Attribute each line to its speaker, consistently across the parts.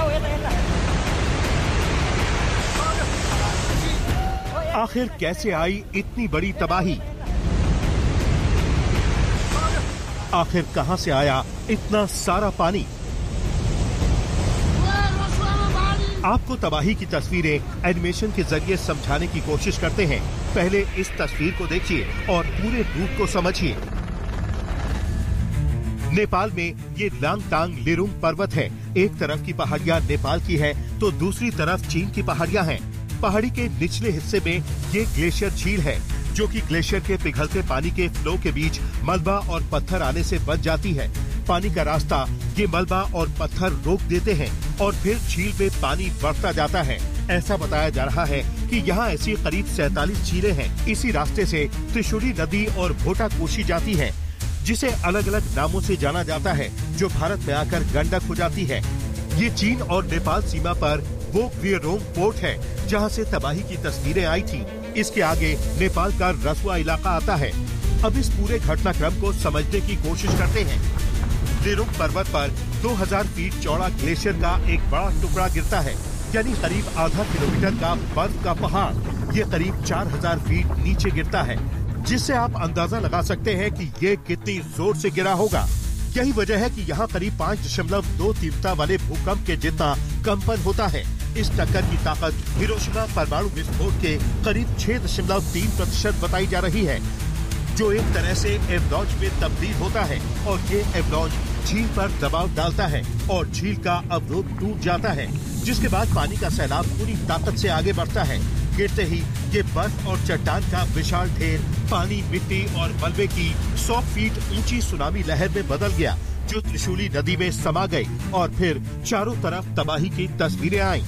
Speaker 1: आखिर कैसे आई इतनी बड़ी तबाही? आखिर कहां से आया इतना सारा पानी? आपको तबाही की तस्वीरें एनिमेशन के जरिए समझाने की कोशिश करते हैं। पहले इस तस्वीर को देखिए और पूरे रूप को समझिए। नेपाल में ये लांगतांग लिरुंग पर्वत है। एक तरफ की पहाड़ियां नेपाल की है तो दूसरी तरफ चीन की पहाड़ियां हैं। पहाड़ी के निचले हिस्से में ये ग्लेशियर झील है जो कि ग्लेशियर के पिघलते पानी के फ्लो के बीच मलबा और पत्थर आने से बच जाती है। पानी का रास्ता ये मलबा और पत्थर रोक देते हैं और फिर झील में पानी बढ़ता जाता है। ऐसा बताया जा रहा है कि यहाँ ऐसी करीब 47 झीलें हैं। इसी रास्ते से त्रिशूली नदी और भोटा कोशी जाती है जिसे अलग अलग नामों से जाना जाता है, जो भारत में आकर गंडक हो जाती है। ये चीन और नेपाल सीमा पर वो वियरोंग पोर्ट है जहाँ से तबाही की तस्वीरें आई थी। इसके आगे नेपाल का रसुआ इलाका आता है। अब इस पूरे घटनाक्रम को समझने की कोशिश करते हैं। लिरुंग पर्वत पर 2000 फीट चौड़ा ग्लेशियर का एक बड़ा टुकड़ा गिरता है, यानी करीब आधा किलोमीटर का बर्फ का पहाड़। ये करीब 4000 फीट नीचे गिरता है, जिससे आप अंदाजा लगा सकते हैं कि ये कितनी जोर से गिरा होगा। यही वजह है कि यहाँ करीब 5.2 तीव्रता वाले भूकंप के जितना कंपन होता है। इस टक्कर की ताकत हिरोशिमा परमाणु विस्फोट के करीब 6.3% बताई जा रही है, जो एक तरह से एवलांच में तब्दील होता है। और ये एवलांच झील पर दबाव डालता है और झील का अवरोध टूट जाता है, जिसके बाद पानी का सैलाब पूरी ताकत से आगे बढ़ता है। गिरते ही ये बर्फ और चट्टान का विशाल ढेर पानी, मिट्टी और मलबे की 100 फीट ऊंची सुनामी लहर में बदल गया, जो त्रिशूली नदी में समा गई और फिर चारों तरफ तबाही की तस्वीरें आईं।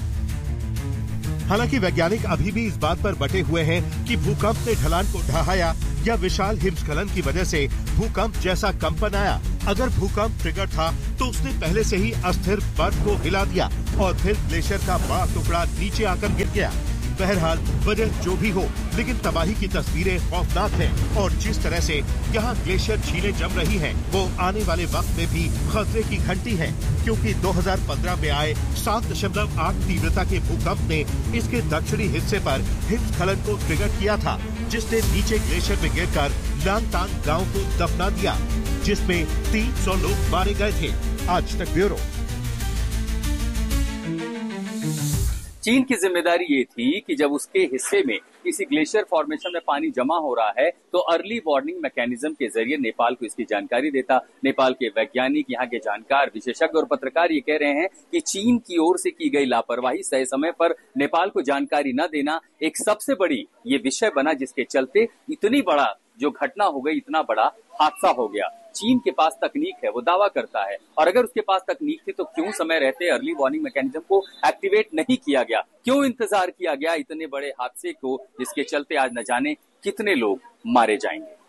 Speaker 1: हालांकि वैज्ञानिक अभी भी इस बात पर बटे हुए हैं कि भूकंप ने ढलान को ढहाया या विशाल हिमस्खलन की वजह से भूकंप जैसा कंपन आया। अगर भूकंप ट्रिगर था तो उसने पहले से ही अस्थिर बर्फ को हिला दिया और फिर ग्लेशियर का बड़ा टुकड़ा नीचे आकर गिर गया। बहरहाल वजह जो भी हो, लेकिन तबाही की तस्वीरें खौफनाक हैं और जिस तरह से यहाँ ग्लेशियर झीलें जम रही हैं, वो आने वाले वक्त में भी खतरे की घंटी है, क्योंकि 2015 में आए 7.8 तीव्रता के भूकंप ने इसके दक्षिणी हिस्से पर हिमस्खलन को ट्रिगर किया था, जिसने नीचे ग्लेशियर में गिरकर लांगतांग गांव को दफना दिया, जिसमें 300 लोग मारे गए थे। आज तक ब्यूरो।
Speaker 2: चीन की जिम्मेदारी ये थी कि जब उसके हिस्से में किसी ग्लेशियर फॉर्मेशन में पानी जमा हो रहा है तो अर्ली वार्निंग मैकेनिज्म के जरिए नेपाल को इसकी जानकारी देता। नेपाल के वैज्ञानिक, यहाँ के जानकार, विशेषज्ञ और पत्रकार ये कह रहे हैं कि चीन की ओर से की गई लापरवाही, सही समय पर नेपाल को जानकारी न देना एक सबसे बड़ी ये विषय बना, जिसके चलते इतनी बड़ा जो घटना हो गई, इतना बड़ा हादसा हो गया। चीन के पास तकनीक है, वो दावा करता है, और अगर उसके पास तकनीक थी तो क्यों समय रहते अर्ली वार्निंग मैकेनिज्म को एक्टिवेट नहीं किया गया? क्यों इंतजार किया गया इतने बड़े हादसे को, जिसके चलते आज न जाने कितने लोग मारे जाएंगे।